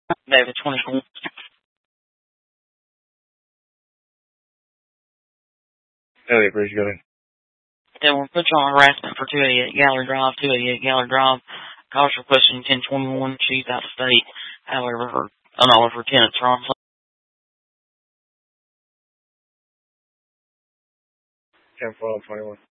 David 24. Elliot Bridge, go ahead. They will put you on harassment for 288 Gallery Drive, 288 Gallery Drive. Cause for question 1021. She's out of state. However, all of her tenants are on site. 10-12-21.